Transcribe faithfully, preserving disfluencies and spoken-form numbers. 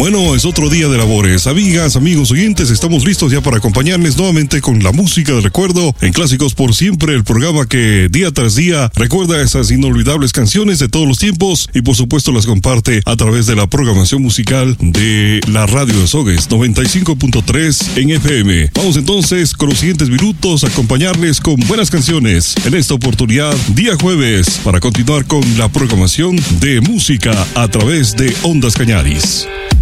Bueno, es otro día de labores. Amigas, amigos oyentes, estamos listos ya para acompañarles nuevamente con la música del recuerdo en Clásicos por Siempre, el programa que día tras día recuerda esas inolvidables canciones de todos los tiempos y por supuesto las comparte a través de la programación musical de la radio de Sogues noventa y cinco punto tres en F M. Vamos entonces con los siguientes minutos a acompañarles con buenas canciones en esta oportunidad, día jueves, para continuar con la programación de música a través de Ondas Cañaris.